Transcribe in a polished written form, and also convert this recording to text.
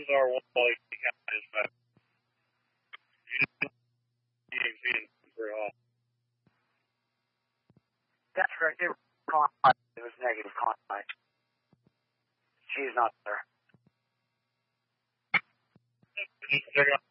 our wall is that you ain't seen very often. That's correct. It was negative contact. She's not there. Check out